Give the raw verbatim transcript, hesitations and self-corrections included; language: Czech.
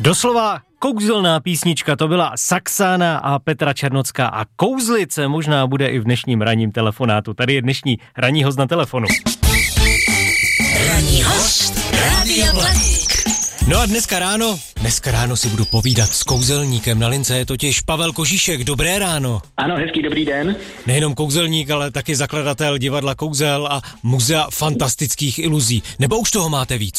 Doslova kouzelná písnička, to byla Saxána a Petra Černocká a kouzlice možná bude i v dnešním ranním telefonátu. Tady je dnešní ranní host na telefonu. Ranní host Rádia Blaník. No a dneska ráno, dneska ráno si budu povídat s kouzelníkem. Na lince je totiž Pavel Kožíšek. Dobré ráno. Ano, hezký dobrý den. Nejenom kouzelník, ale taky zakladatel divadla Kouzel a muzea fantastických iluzí. Nebo už toho máte víc?